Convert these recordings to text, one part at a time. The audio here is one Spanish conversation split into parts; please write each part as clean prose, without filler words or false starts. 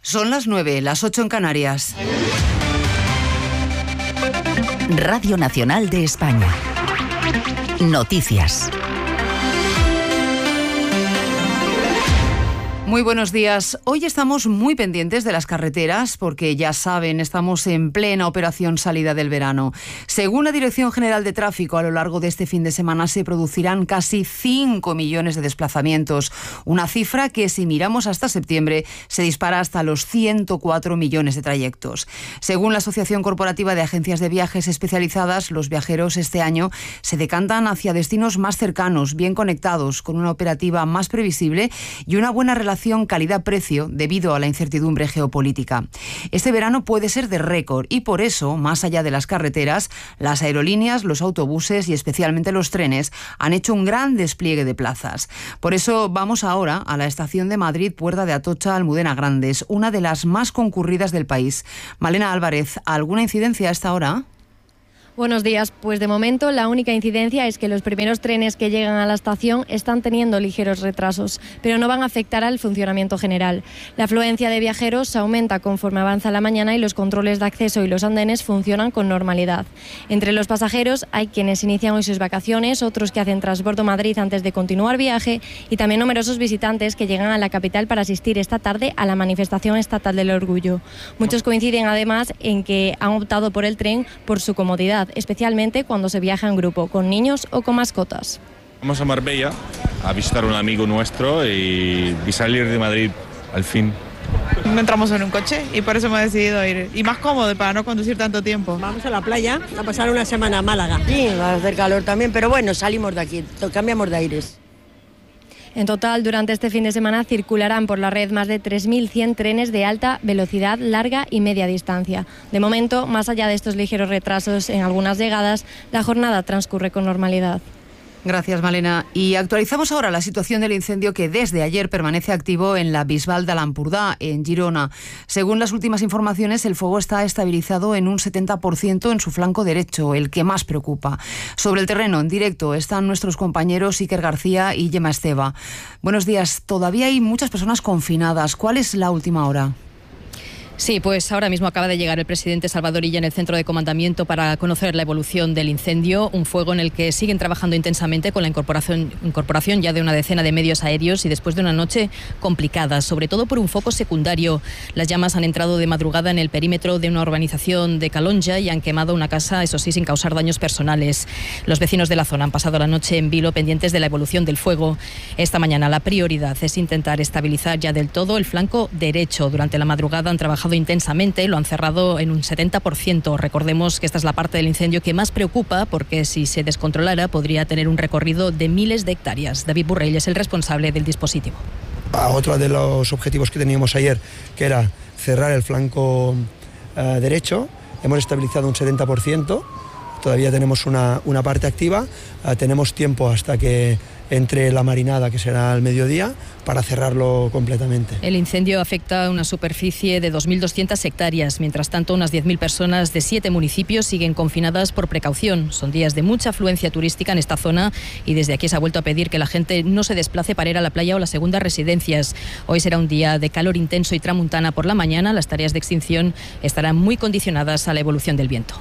Son las 9, las 8 en Canarias. Radio Nacional de España. Noticias. Muy buenos días. Hoy estamos muy pendientes de las carreteras porque ya saben, estamos en plena operación salida del verano. Según la Dirección General de Tráfico, a lo largo de este fin de semana se producirán casi 5 millones de desplazamientos, una cifra que si miramos hasta septiembre se dispara hasta los 104 millones de trayectos. Según la Asociación Corporativa de Agencias de Viajes Especializadas, los viajeros este año se decantan hacia destinos más cercanos, bien conectados, con una operativa más previsible y una buena relación calidad-precio debido a la incertidumbre geopolítica. Este verano puede ser de récord y por eso, más allá de las carreteras, las aerolíneas, los autobuses y especialmente los trenes han hecho un gran despliegue de plazas. Por eso vamos ahora a la estación de Madrid, Puerta de Atocha, Almudena Grandes, una de las más concurridas del país. Malena Álvarez, ¿alguna incidencia a esta hora? Buenos días. Pues de momento la única incidencia es que los primeros trenes que llegan a la estación están teniendo ligeros retrasos, pero no van a afectar al funcionamiento general. La afluencia de viajeros aumenta conforme avanza la mañana y los controles de acceso y los andenes funcionan con normalidad. Entre los pasajeros hay quienes inician hoy sus vacaciones, otros que hacen transbordo Madrid antes de continuar viaje y también numerosos visitantes que llegan a la capital para asistir esta tarde a la manifestación estatal del orgullo. Muchos coinciden además en que han optado por el tren por su comodidad, especialmente cuando se viaja en grupo, con niños o con mascotas. Vamos a Marbella a visitar a un amigo nuestro y salir de Madrid al fin. No entramos en un coche y por eso hemos decidido ir. Y más cómodo para no conducir tanto tiempo. Vamos a la playa a pasar una semana a Málaga. Sí, va a hacer calor también, pero bueno, salimos de aquí, cambiamos de aires. En total, durante este fin de semana circularán por la red más de 3.100 trenes de alta velocidad, larga y media distancia. De momento, más allá de estos ligeros retrasos en algunas llegadas, la jornada transcurre con normalidad. Gracias, Malena. Y actualizamos ahora la situación del incendio que desde ayer permanece activo en la Bisbal de l'Empordà, en Girona. Según las últimas informaciones, el fuego está estabilizado en un 70% en su flanco derecho, el que más preocupa. Sobre el terreno, en directo, están nuestros compañeros Iker García y Gemma Esteva. Buenos días. Todavía hay muchas personas confinadas. ¿Cuál es la última hora? Sí, pues ahora mismo acaba de llegar el presidente Salvador Illa en el centro de comandamiento para conocer la evolución del incendio, un fuego en el que siguen trabajando intensamente con la incorporación ya de una decena de medios aéreos y después de una noche complicada, sobre todo por un foco secundario. Las llamas han entrado de madrugada en el perímetro de una urbanización de Calonja y han quemado una casa, eso sí, sin causar daños personales. Los vecinos de la zona han pasado la noche en vilo pendientes de la evolución del fuego. Esta mañana la prioridad es intentar estabilizar ya del todo el flanco derecho. Durante la madrugada han trabajado intensamente, lo han cerrado en un 70%. Recordemos que esta es la parte del incendio que más preocupa porque si se descontrolara podría tener un recorrido de miles de hectáreas. David Burrell es el responsable del dispositivo. Otro de los objetivos que teníamos ayer, que era cerrar el flanco derecho, hemos estabilizado un 70%. Todavía tenemos una parte activa, tenemos tiempo hasta que entre la marinada, que será al mediodía, para cerrarlo completamente. El incendio afecta a una superficie de 2.200 hectáreas. Mientras tanto, unas 10.000 personas de 7 municipios siguen confinadas por precaución. Son días de mucha afluencia turística en esta zona y desde aquí se ha vuelto a pedir que la gente no se desplace para ir a la playa o las segundas residencias. Hoy será un día de calor intenso y tramuntana por la mañana. Las tareas de extinción estarán muy condicionadas a la evolución del viento.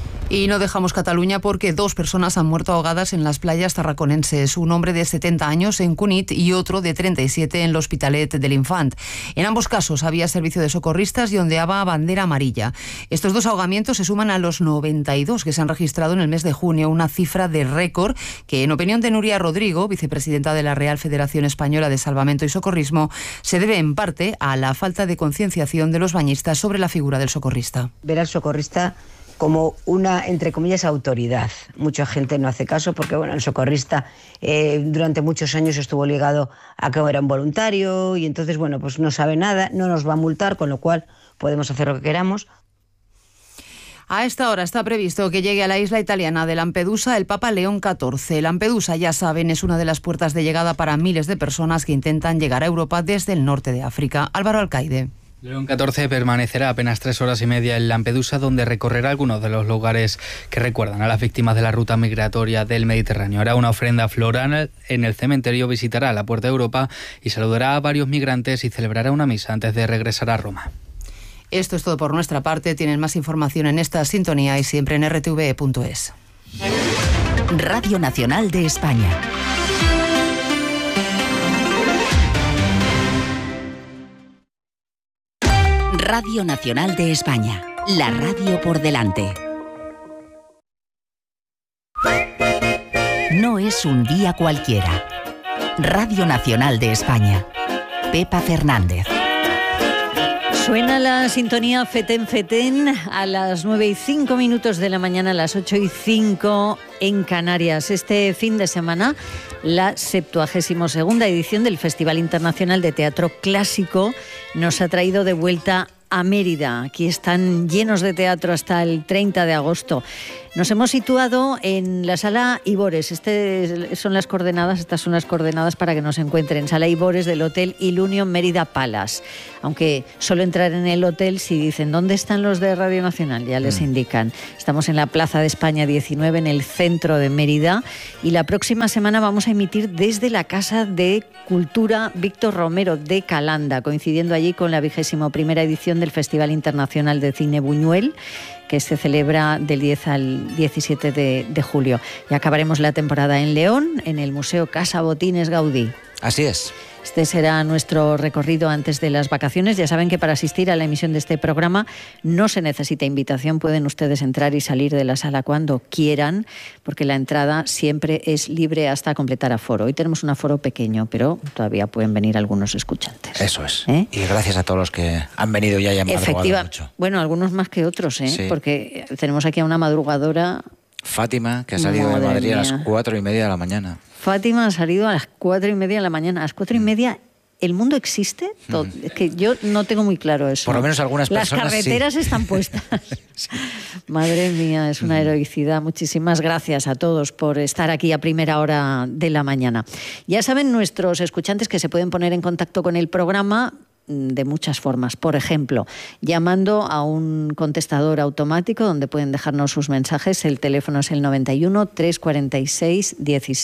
Y no dejamos Cataluña porque 2 personas han muerto ahogadas en las playas tarraconenses. Un hombre de 70 años en Cunit y otro de 37 en el Hospitalet de l'Infant. En ambos casos había servicio de socorristas y ondeaba bandera amarilla. Estos 2 ahogamientos se suman a los 92 que se han registrado en el mes de junio, una cifra de récord que, en opinión de Nuria Rodrigo, vicepresidenta de la Real Federación Española de Salvamento y Socorrismo, se debe en parte a la falta de concienciación de los bañistas sobre la figura del socorrista. Ver al socorrista como una, entre comillas, autoridad. Mucha gente no hace caso porque, bueno, el socorrista durante muchos años estuvo ligado a que era un voluntario y entonces, bueno, pues no sabe nada, no nos va a multar, con lo cual podemos hacer lo que queramos. A esta hora está previsto que llegue a la isla italiana de Lampedusa el Papa León XIV. Lampedusa, ya saben, es una de las puertas de llegada para miles de personas que intentan llegar a Europa desde el norte de África. Álvaro Alcaide. León XIV permanecerá apenas 3 horas y media en Lampedusa, donde recorrerá algunos de los lugares que recuerdan a las víctimas de la ruta migratoria del Mediterráneo. Hará una ofrenda floral en el cementerio, visitará la Puerta de Europa y saludará a varios migrantes y celebrará una misa antes de regresar a Roma. Esto es todo por nuestra parte. Tienen más información en esta sintonía y siempre en rtve.es. Radio Nacional de España. Radio Nacional de España, la radio por delante. No es un día cualquiera. Radio Nacional de España. Pepa Fernández. Suena la sintonía Fetén Fetén a las 9:05 de la mañana, a las 8:05 en Canarias. Este fin de semana, la 72ª edición del Festival Internacional de Teatro Clásico nos ha traído de vuelta a Mérida. Aquí están llenos de teatro hasta el 30 de agosto. Nos hemos situado en la Sala Ibores. Estas son las coordenadas para que nos encuentren. Sala Ibores del Hotel Ilunion Mérida Palace. Aunque solo entrar en el hotel, si dicen ¿dónde están los de Radio Nacional? Ya les indican. Estamos en la Plaza de España 19, en el centro de Mérida. Y la próxima semana vamos a emitir desde la Casa de Cultura Víctor Romero de Calanda, coincidiendo allí con la 21ª edición del Festival Internacional de Cine Buñuel, que se celebra del 10 al 17 de julio. Y acabaremos la temporada en León, en el Museo Casa Botines Gaudí. Así es. Este será nuestro recorrido antes de las vacaciones. Ya saben que para asistir a la emisión de este programa no se necesita invitación. Pueden ustedes entrar y salir de la sala cuando quieran, porque la entrada siempre es libre hasta completar aforo. Hoy tenemos un aforo pequeño, pero todavía pueden venir algunos escuchantes. Eso es. Y gracias a todos los que han venido ya y han madrugado mucho. Bueno, algunos más que otros, sí. Porque tenemos aquí a una madrugadora... Fátima, que ha salido de Madrid a las 4:30 de la mañana. Fátima ha salido a las 4:30 de la mañana. A las 4:30, ¿el mundo existe? Es que yo no tengo muy claro eso. Por lo menos algunas personas. Las carreteras están puestas. Sí. Madre mía, es una heroicidad. Muchísimas gracias a todos por estar aquí a primera hora de la mañana. Ya saben nuestros escuchantes que se pueden poner en contacto con el programa de muchas formas. Por ejemplo, llamando a un contestador automático donde pueden dejarnos sus mensajes. El teléfono es el 91 346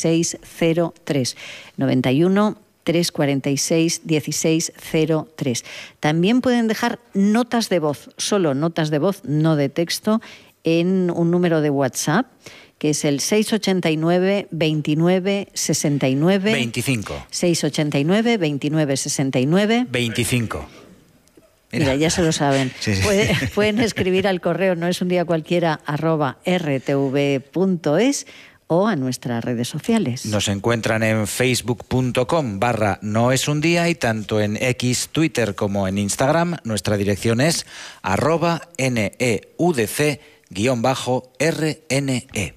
1603. 91 346 1603. También pueden dejar notas de voz, solo notas de voz, no de texto, en un número de WhatsApp, que es el 689 29 69 25. 689 29 69 25. Mira, ya se lo saben. Sí. Pueden escribir al correo noesundiacualquiera@rtv.es o a nuestras redes sociales. Nos encuentran en facebook.com/noesundía y tanto en X, Twitter como en Instagram. Nuestra dirección es @neudc_rne.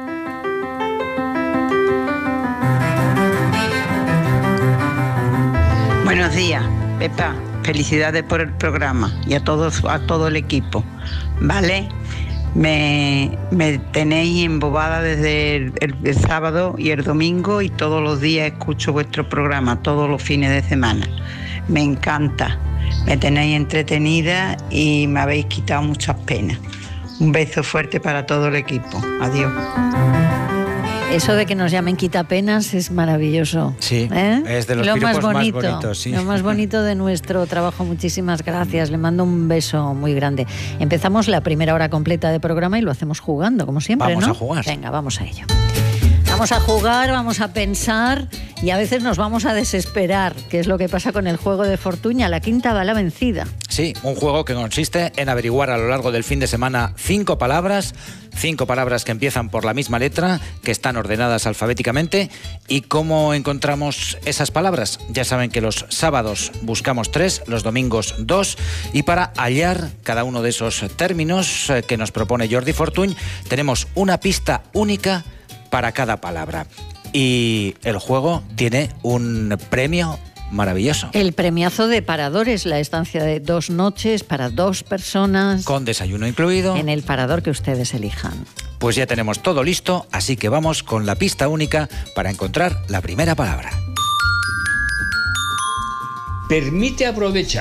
Buenos días, Pepa. Felicidades por el programa y a todo el equipo. ¿Vale? Me tenéis embobada desde el sábado y el domingo y todos los días escucho vuestro programa, todos los fines de semana. Me encanta. Me tenéis entretenida y me habéis quitado muchas penas. Un beso fuerte para todo el equipo. Adiós. Eso de que nos llamen quitapenas es maravilloso. Sí, es de los piropos más bonitos. Sí. Lo más bonito de nuestro trabajo. Muchísimas gracias. Le mando un beso muy grande. Empezamos la primera hora completa de programa y lo hacemos jugando, como siempre, Vamos a jugar. Venga, vamos a ello. Vamos a jugar, vamos a pensar y a veces nos vamos a desesperar, que es lo que pasa con el juego de Fortuña. La quinta va la vencida. Sí, un juego que consiste en averiguar a lo largo del fin de semana 5 palabras que empiezan por la misma letra, que están ordenadas alfabéticamente. ¿Y cómo encontramos esas palabras? Ya saben que los sábados buscamos 3, los domingos 2, y para hallar cada uno de esos términos que nos propone Jordi Fortuny, tenemos una pista única para cada palabra. Y el juego tiene un premio maravilloso. El premiazo de Paradores, la estancia de 2 noches para 2 personas. Con desayuno incluido. En el parador que ustedes elijan. Pues ya tenemos todo listo, así que vamos con la pista única para encontrar la primera palabra. Permite aprovechar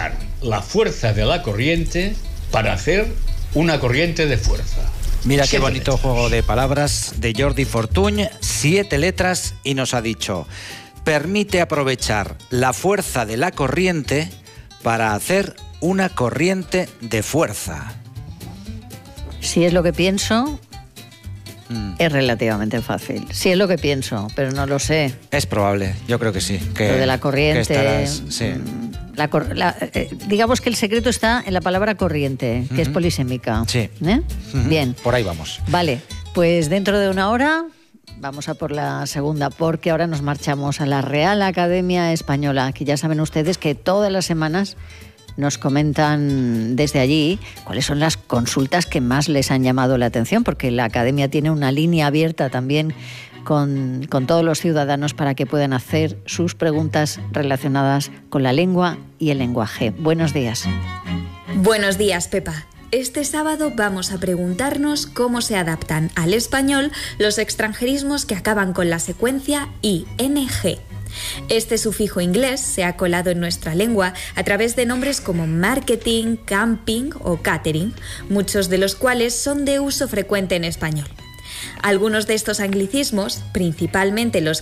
la fuerza de la corriente para hacer una corriente de fuerza. Mira qué bonito juego de palabras de Jordi Fortuny, 7 letras, y nos ha dicho: permite aprovechar la fuerza de la corriente para hacer una corriente de fuerza. Si es lo que pienso, es relativamente fácil. Si es lo que pienso, pero no lo sé. Es probable, yo creo que sí. Que, lo de la corriente. Sí. Digamos que el secreto está en la palabra corriente, que es polisémica. Sí. Bien. Por ahí vamos. Vale, pues dentro de una hora vamos a por la segunda, porque ahora nos marchamos a la Real Academia Española, que ya saben ustedes que todas las semanas nos comentan desde allí cuáles son las consultas que más les han llamado la atención, porque la Academia tiene una línea abierta también con todos los ciudadanos para que puedan hacer sus preguntas relacionadas con la lengua y el lenguaje. Buenos días. Buenos días, Pepa. Este sábado vamos a preguntarnos cómo se adaptan al español los extranjerismos que acaban con la secuencia ing. Este sufijo inglés se ha colado en nuestra lengua a través de nombres como marketing, camping o catering, muchos de los cuales son de uso frecuente en español. Algunos de estos anglicismos, principalmente los